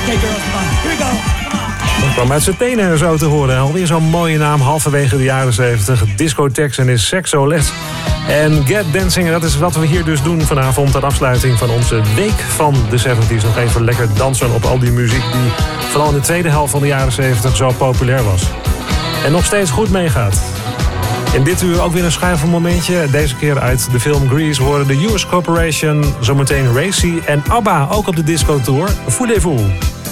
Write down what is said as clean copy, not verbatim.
Okay, girls, come on. Here we go. Dat kwam uit zijn tenen zo te horen. Alweer zo'n mooie naam, halverwege de jaren 70. Discotheques en is Sexoles. En Get Dancing, dat is wat we hier dus doen vanavond... ter afsluiting van onze week van de 70s. Nog even lekker dansen op al die muziek... die vooral in de tweede helft van de jaren 70 zo populair was. En nog steeds goed meegaat. In dit uur ook weer een schuifelmomentje. Deze keer uit de film Grease horen de US Corporation... zometeen Racy en ABBA ook op de disco tour. Voulez-vous?